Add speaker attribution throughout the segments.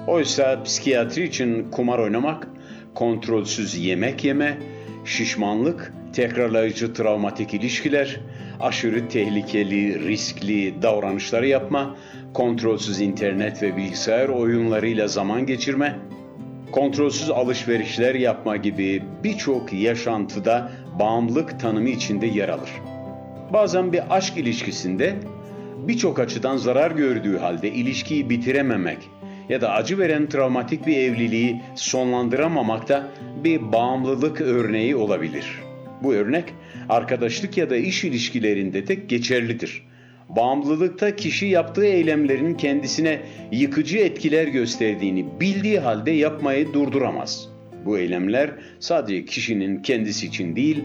Speaker 1: Oysa psikiyatri için kumar oynamak, kontrolsüz yemek yeme, şişmanlık, tekrarlayıcı travmatik ilişkiler, aşırı tehlikeli, riskli davranışları yapma, kontrolsüz internet ve bilgisayar oyunlarıyla zaman geçirme, kontrolsüz alışverişler yapma gibi birçok yaşantıda bağımlılık tanımı içinde yer alır. Bazen bir aşk ilişkisinde birçok açıdan zarar gördüğü halde ilişkiyi bitirememek ya da acı veren travmatik bir evliliği sonlandıramamak da bir bağımlılık örneği olabilir. Bu örnek arkadaşlık ya da iş ilişkilerinde de geçerlidir. Bağımlılıkta kişi yaptığı eylemlerin kendisine yıkıcı etkiler gösterdiğini bildiği halde yapmayı durduramaz. Bu eylemler sadece kişinin kendisi için değil,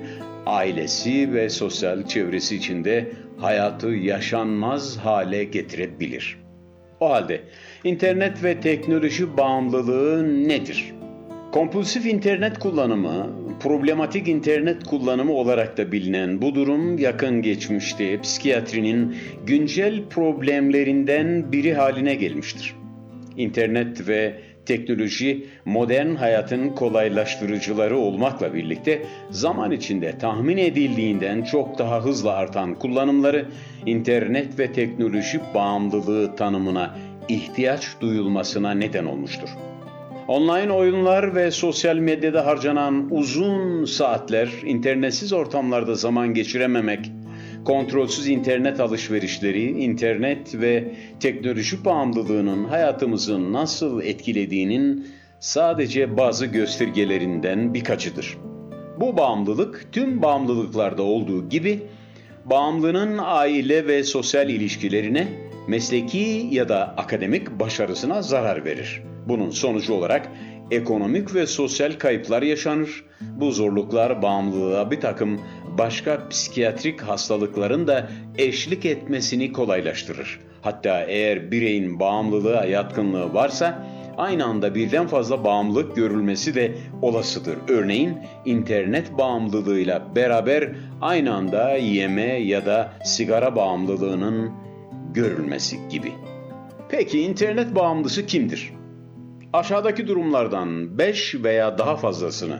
Speaker 1: ailesi ve sosyal çevresi için de hayatı yaşanmaz hale getirebilir. O halde internet ve teknoloji bağımlılığı nedir? Kompulsif internet kullanımı, problematik internet kullanımı olarak da bilinen bu durum yakın geçmişte psikiyatrinin güncel problemlerinden biri haline gelmiştir. İnternet ve teknoloji modern hayatın kolaylaştırıcıları olmakla birlikte zaman içinde tahmin edildiğinden çok daha hızlı artan kullanımları internet ve teknoloji bağımlılığı tanımına ihtiyaç duyulmasına neden olmuştur. Online oyunlar ve sosyal medyada harcanan uzun saatler, internetsiz ortamlarda zaman geçirememek, kontrolsüz internet alışverişleri, internet ve teknoloji bağımlılığının hayatımızı nasıl etkilediğinin sadece bazı göstergelerinden birkaçıdır. Bu bağımlılık tüm bağımlılıklarda olduğu gibi bağımlının aile ve sosyal ilişkilerine, mesleki ya da akademik başarısına zarar verir. Bunun sonucu olarak ekonomik ve sosyal kayıplar yaşanır. Bu zorluklar bağımlılığa bir takım başka psikiyatrik hastalıkların da eşlik etmesini kolaylaştırır. Hatta eğer bireyin bağımlılığa yatkınlığı varsa aynı anda birden fazla bağımlılık görülmesi de olasıdır. Örneğin internet bağımlılığıyla beraber aynı anda yeme ya da sigara bağımlılığının görülmesi gibi. Peki internet bağımlısı kimdir? Aşağıdaki durumlardan 5 veya daha fazlasını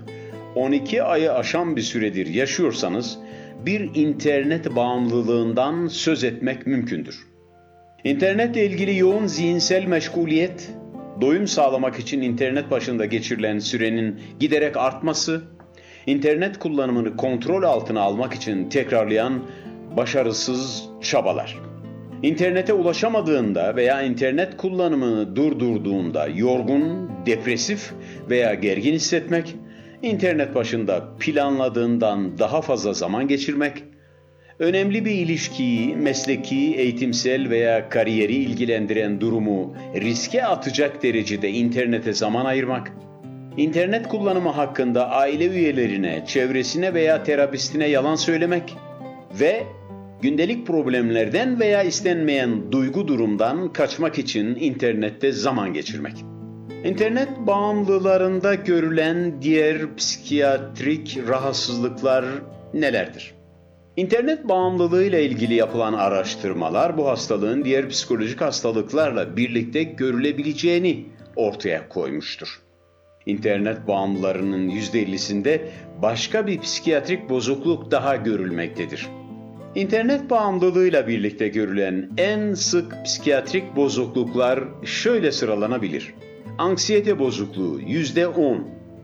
Speaker 1: 12 ayı aşan bir süredir yaşıyorsanız bir internet bağımlılığından söz etmek mümkündür. İnternetle ilgili yoğun zihinsel meşguliyet, doyum sağlamak için internet başında geçirilen sürenin giderek artması, internet kullanımını kontrol altına almak için tekrarlayan başarısız çabalar. İnternete ulaşamadığında veya internet kullanımını durdurduğunda yorgun, depresif veya gergin hissetmek, internet başında planladığından daha fazla zaman geçirmek, önemli bir ilişkiyi, mesleki, eğitimsel veya kariyeri ilgilendiren durumu riske atacak derecede internete zaman ayırmak, internet kullanımı hakkında aile üyelerine, çevresine veya terapistine yalan söylemek ve gündelik problemlerden veya istenmeyen duygu durumdan kaçmak için internette zaman geçirmek. İnternet bağımlılarında görülen diğer psikiyatrik rahatsızlıklar nelerdir? İnternet bağımlılığıyla ilgili yapılan araştırmalar bu hastalığın diğer psikolojik hastalıklarla birlikte görülebileceğini ortaya koymuştur. İnternet bağımlılarının %50'sinde başka bir psikiyatrik bozukluk daha görülmektedir. İnternet bağımlılığıyla birlikte görülen en sık psikiyatrik bozukluklar şöyle sıralanabilir. Anksiyete bozukluğu %10,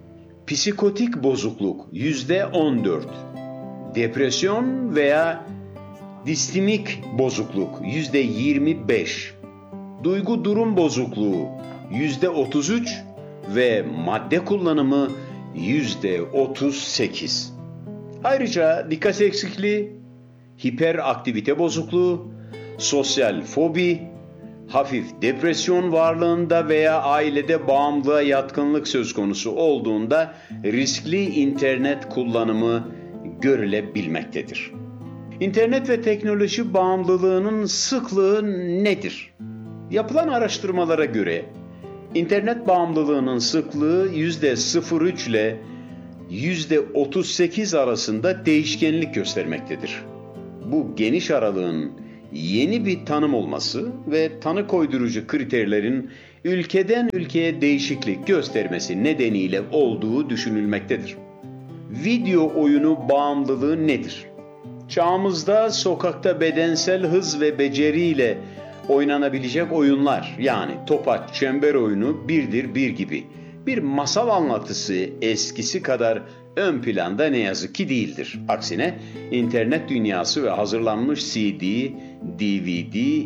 Speaker 1: psikotik bozukluk %14, depresyon veya distimik bozukluk %25, duygu durum bozukluğu %33 ve madde kullanımı %38. Ayrıca dikkat eksikliği, hiperaktivite bozukluğu, sosyal fobi, hafif depresyon varlığında veya ailede bağımlılığa yatkınlık söz konusu olduğunda riskli internet kullanımı görülebilmektedir. İnternet ve teknoloji bağımlılığının sıklığı nedir? Yapılan araştırmalara göre internet bağımlılığının sıklığı %0,3 ile %38 arasında değişkenlik göstermektedir. Bu geniş aralığın yeni bir tanım olması ve tanı koydurucu kriterlerin ülkeden ülkeye değişiklik göstermesi nedeniyle olduğu düşünülmektedir. Video oyunu bağımlılığı nedir? Çağımızda sokakta bedensel hız ve beceriyle oynanabilecek oyunlar, yani topaç, çember oyunu, birdir bir gibi bir masal anlatısı eskisi kadar ön planda ne yazık ki değildir. Aksine internet dünyası ve hazırlanmış CD, DVD,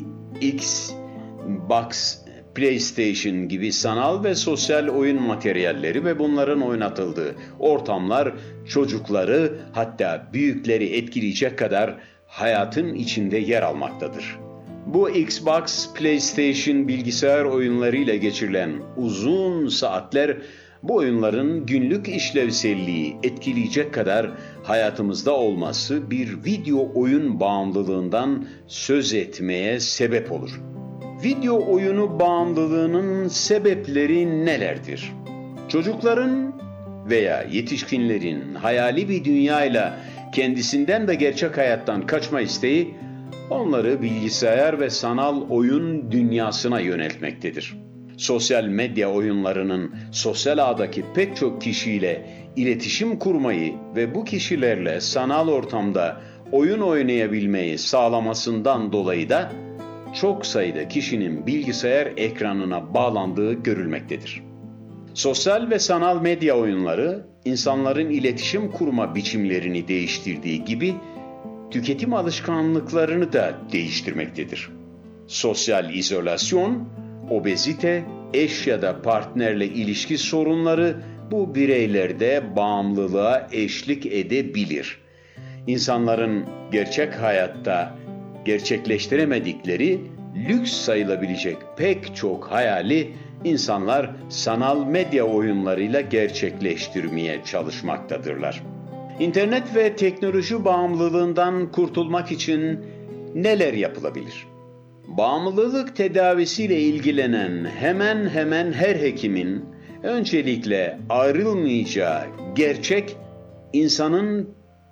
Speaker 1: Xbox, PlayStation gibi sanal ve sosyal oyun materyalleri ve bunların oynatıldığı ortamlar çocukları, hatta büyükleri etkileyecek kadar hayatın içinde yer almaktadır. Bu Xbox, PlayStation bilgisayar oyunlarıyla geçirilen uzun saatler bu oyunların günlük işlevselliği etkileyecek kadar hayatımızda olması bir video oyun bağımlılığından söz etmeye sebep olur. Video oyunu bağımlılığının sebepleri nelerdir? Çocukların veya yetişkinlerin hayali bir dünyayla kendisinden ve gerçek hayattan kaçma isteği onları bilgisayar ve sanal oyun dünyasına yöneltmektedir. Sosyal medya oyunlarının sosyal ağdaki pek çok kişiyle iletişim kurmayı ve bu kişilerle sanal ortamda oyun oynayabilmeyi sağlamasından dolayı da çok sayıda kişinin bilgisayar ekranına bağlandığı görülmektedir. Sosyal ve sanal medya oyunları insanların iletişim kurma biçimlerini değiştirdiği gibi tüketim alışkanlıklarını da değiştirmektedir. Sosyal izolasyon, obezite, eş ya da partnerle ilişki sorunları bu bireylerde bağımlılığa eşlik edebilir. İnsanların gerçek hayatta gerçekleştiremedikleri lüks sayılabilecek pek çok hayali insanlar sanal medya oyunlarıyla gerçekleştirmeye çalışmaktadırlar. İnternet ve teknoloji bağımlılığından kurtulmak için neler yapılabilir? Bağımlılık tedavisiyle ilgilenen hemen hemen her hekimin öncelikle ayrılmayacağı gerçek insanın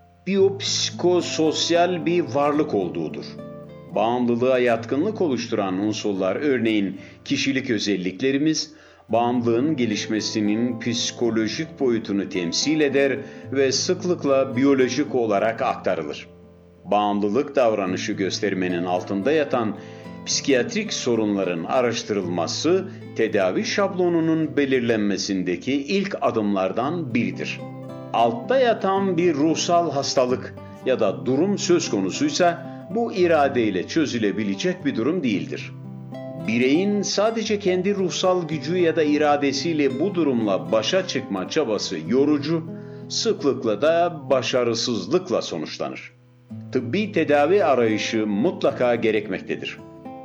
Speaker 1: biyopsikososyal bir varlık olduğudur. Bağımlılığa yatkınlık oluşturan unsurlar, örneğin kişilik özelliklerimiz, bağımlılığın gelişmesinin psikolojik boyutunu temsil eder ve sıklıkla biyolojik olarak aktarılır. Bağımlılık davranışı göstermenin altında yatan psikiyatrik sorunların araştırılması, tedavi şablonunun belirlenmesindeki ilk adımlardan biridir. Altta yatan bir ruhsal hastalık ya da durum söz konusuysa bu iradeyle çözülebilecek bir durum değildir. Bireyin sadece kendi ruhsal gücü ya da iradesiyle bu durumla başa çıkma çabası yorucu, sıklıkla da başarısızlıkla sonuçlanır. Tıbbi tedavi arayışı mutlaka gerekmektedir.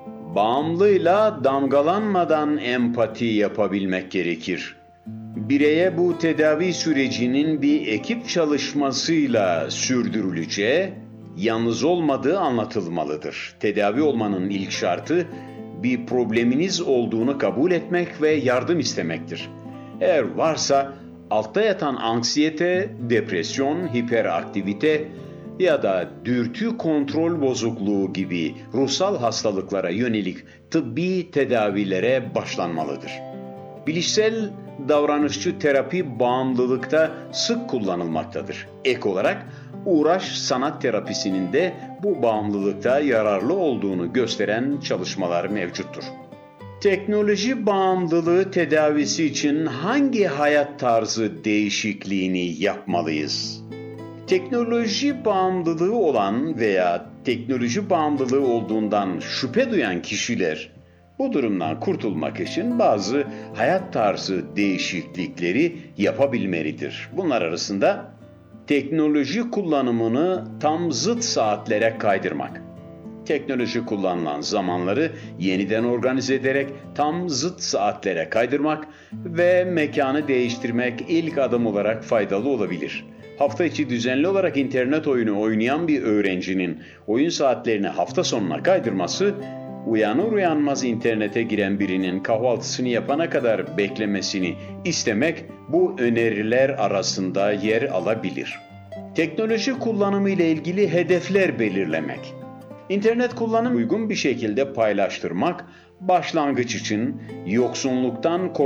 Speaker 1: Bağımlıyla damgalanmadan empati yapabilmek gerekir. Bireye bu tedavi sürecinin bir ekip çalışmasıyla sürdürüleceği, yalnız olmadığı anlatılmalıdır. Tedavi olmanın ilk şartı bir probleminiz olduğunu kabul etmek ve yardım istemektir. Eğer varsa altta yatan anksiyete, depresyon, hiperaktivite ya da dürtü kontrol bozukluğu gibi ruhsal hastalıklara yönelik tıbbi tedavilere başlanmalıdır. Bilişsel davranışçı terapi bağımlılıkta sık kullanılmaktadır. Ek olarak uğraş sanat terapisinin de bu bağımlılıkta yararlı olduğunu gösteren çalışmalar mevcuttur. Teknoloji bağımlılığı tedavisi için hangi hayat tarzı değişikliğini yapmalıyız? Teknoloji bağımlılığı olan veya teknoloji bağımlılığı olduğundan şüphe duyan kişiler bu durumdan kurtulmak için bazı hayat tarzı değişiklikleri yapabilmelidir. Bunlar arasında teknoloji kullanımını tam zıt saatlere kaydırmak, teknoloji kullanılan zamanları yeniden organize ederek tam zıt saatlere kaydırmak ve mekanı değiştirmek ilk adım olarak faydalı olabilir. Hafta içi düzenli olarak internet oyunu oynayan bir öğrencinin oyun saatlerini hafta sonuna kaydırması, uyanır uyanmaz internete giren birinin kahvaltısını yapana kadar beklemesini istemek bu öneriler arasında yer alabilir. Teknoloji kullanımı ile ilgili hedefler belirlemek. İnternet kullanımı uygun bir şekilde paylaştırmak, başlangıç için yoksunluktan